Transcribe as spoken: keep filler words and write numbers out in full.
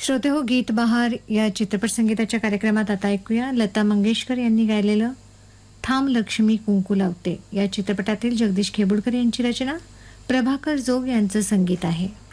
श्रोते हो, गीत बहार या चित्रपट संगीताच्या कार्यक्रमात आता ऐकूया लता मंगेशकर यांनी गायलेलं थांब लक्ष्मी कुंकू लावते या चित्रपटातील जगदीश खेबुडकर यांची रचना, प्रभाकर जोग यांचं संगीत आहे.